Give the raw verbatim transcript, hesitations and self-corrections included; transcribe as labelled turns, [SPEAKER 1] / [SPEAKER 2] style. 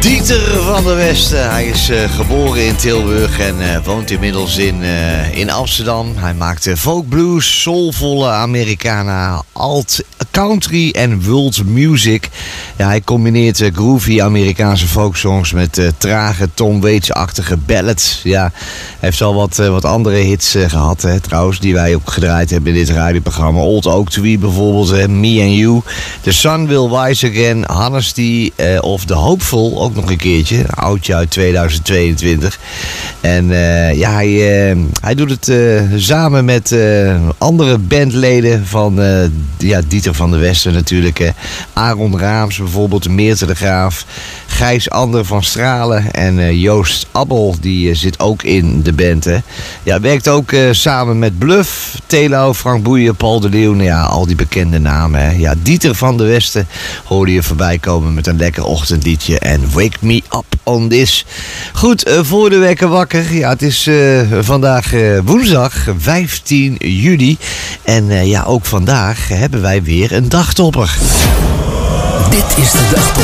[SPEAKER 1] Dieter van der Westen, hij is uh, geboren in Tilburg en uh, woont inmiddels in, uh, in Amsterdam. Hij maakt uh, folk blues, soulvolle Americana, alt, country en world music. Ja, hij combineert uh, groovy Amerikaanse folksongs met uh, trage Tom Waits-achtige ballads. Ja, hij heeft al wat, uh, wat andere hits uh, gehad, hè, trouwens, die wij ook gedraaid hebben in dit radioprogramma. Old Oak Tree bijvoorbeeld, uh, Me and You, The Sun Will Rise Again, Honesty uh, of The Hopeful, ook nog een keertje. Een oudje uit tweeduizend tweeëntwintig. En uh, ja, hij, uh, hij doet het uh, samen met uh, andere bandleden van uh, ja, Dieter van der Westen natuurlijk. Uh, Aaron Raams bijvoorbeeld, Meerte de Graaf, Gijs Ander van Stralen en uh, Joost Abbel, die uh, zit ook in de band. Hè. Ja, werkt ook uh, samen met Bluff, Telo, Frank Boeien, Paul de Leeuw. Nou ja, al die bekende namen. Hè. Ja, Dieter van der Westen hoorde je voorbij komen met een lekker ochtendliedje en Wake Me Up on This. Goed, uh, voor de wekker wakker. Ja, het is uh, vandaag uh, woensdag vijftien juli. En uh, ja, ook vandaag hebben wij weer een dagtopper.
[SPEAKER 2] Dit is de dagtopper.